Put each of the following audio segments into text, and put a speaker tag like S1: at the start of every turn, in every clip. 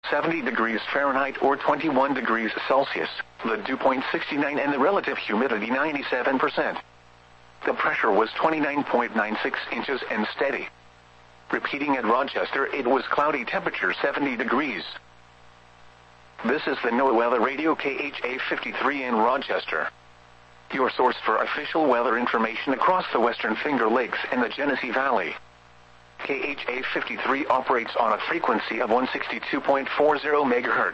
S1: 70 degrees Fahrenheit or 21 degrees Celsius. The dew point 69 and the relative humidity 97%. The pressure was 29.96 inches and steady. Repeating at Rochester, it was cloudy, temperature 70 degrees. This is the NOAA Weather Radio KHA 53 in Rochester, your source for official weather information across the Western Finger Lakes and the Genesee Valley. KHA 53 operates on a frequency of 162.40 MHz.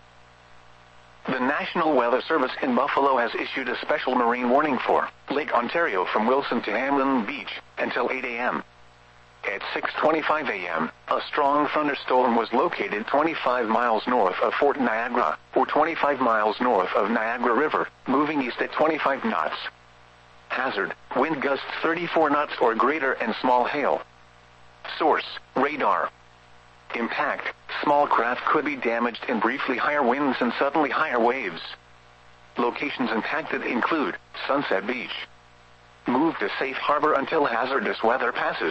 S1: The National Weather Service in Buffalo has issued a special marine warning for Lake Ontario from Wilson to Hamlin Beach until 8 a.m. At 6:25 a.m., a strong thunderstorm was located 25 miles north of Fort Niagara, or 25 miles north of Niagara River, moving east at 25 knots. Hazard, wind gusts 34 knots or greater and small hail. Source, radar. Impact, small craft could be damaged and briefly higher winds and suddenly higher waves. Locations impacted include Sunset Beach. Move to safe harbor until hazardous weather passes.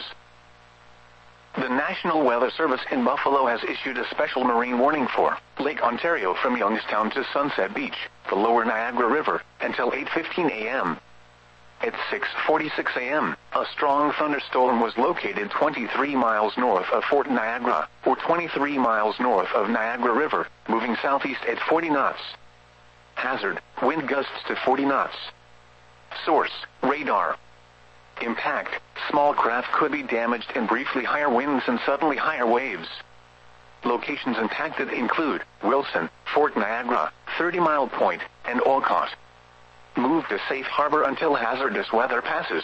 S1: The National Weather Service in Buffalo has issued a special marine warning for Lake Ontario from Youngstown to Sunset Beach, the lower Niagara River, until 8:15 a.m. At 6:46 a.m., a strong thunderstorm was located 23 miles north of Fort Niagara, or 23 miles north of Niagara River, moving southeast at 40 knots. Hazard, wind gusts to 40 knots. Source, radar. Impact, small craft could be damaged and briefly higher winds and suddenly higher waves. Locations impacted include Wilson, Fort Niagara, 30 Mile Point, and Olcott. Move to safe harbor until hazardous weather passes.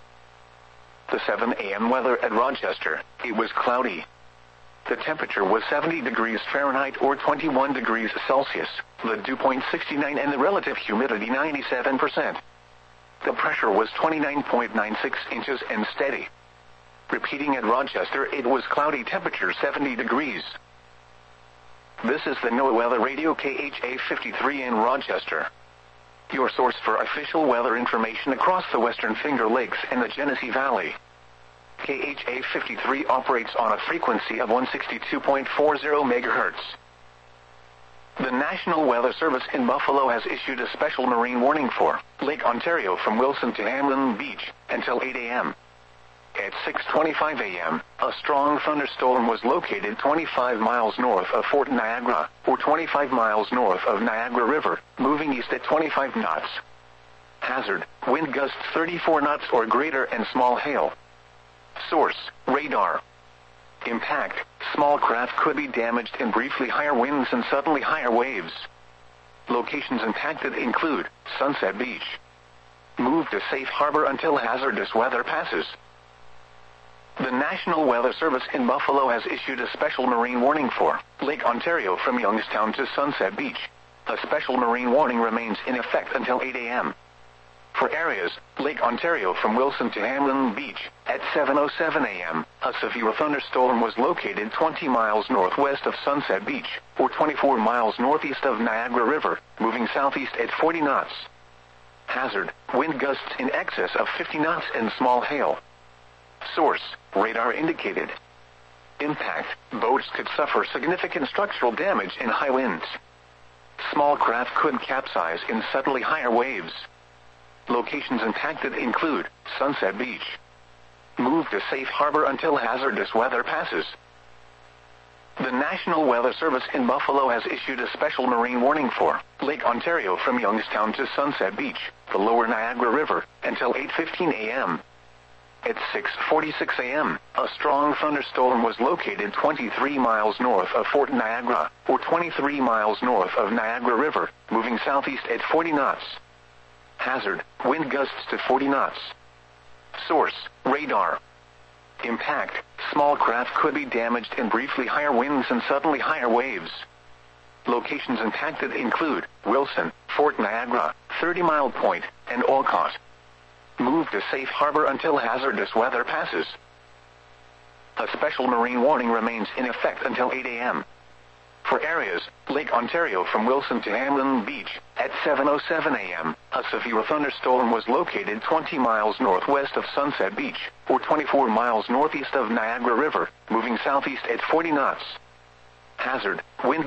S1: The 7 a.m. weather at Rochester, it was cloudy. The temperature was 70 degrees Fahrenheit or 21 degrees Celsius. The dew point 69 and the relative humidity 97%. The pressure was 29.96 inches and steady. Repeating at Rochester, it was cloudy, temperature 70 degrees. This is the NOAA Weather Radio KHA 53 in Rochester, your source for official weather information across the Western Finger Lakes and the Genesee Valley. KHA 53 operates on a frequency of 162.40 MHz. The National Weather Service in Buffalo has issued a special marine warning for Lake Ontario from Wilson to Hamlin Beach until 8 a.m. At 6:25 a.m., a strong thunderstorm was located 25 miles north of Fort Niagara, or 25 miles north of Niagara River, moving east at 25 knots. Hazard, wind gusts 34 knots or greater and small hail. Source, radar. Impact, small craft could be damaged and briefly higher winds and suddenly higher waves. Locations impacted include Sunset Beach. Move to safe harbor until hazardous weather passes. The National Weather Service in Buffalo has issued a special marine warning for Lake Ontario from Youngstown to Sunset Beach. A special marine warning remains in effect until 8 a.m. For areas, Lake Ontario from Wilson to Hamlin Beach, at 7:07 a.m., a severe thunderstorm was located 20 miles northwest of Sunset Beach, or 24 miles northeast of Niagara River, moving southeast at 40 knots. Hazard, wind gusts in excess of 50 knots and small hail. Source, radar indicated. Impact, boats could suffer significant structural damage in high winds. Small craft could capsize in suddenly higher waves. Locations impacted include Sunset Beach. Move to safe harbor until hazardous weather passes. The National Weather Service in Buffalo has issued a special marine warning for Lake Ontario from Youngstown to Sunset Beach, the lower Niagara River, until 8:15 a.m. At 6:46 a.m., a strong thunderstorm was located 23 miles north of Fort Niagara, or 23 miles north of Niagara River, moving southeast at 40 knots. Hazard, wind gusts to 40 knots. Source, radar. Impact, small craft could be damaged and briefly higher winds and suddenly higher waves. Locations impacted include Wilson, Fort Niagara, 30 Mile Point, and Olcott. Move to safe harbor until hazardous weather passes. A special marine warning remains in effect until 8 a.m. For areas, Lake Ontario from Wilson to Hamlin Beach, at 7:07 a.m., a severe thunderstorm was located 20 miles northwest of Sunset Beach, or 24 miles northeast of Niagara River, moving southeast at 40 knots. Hazard, wind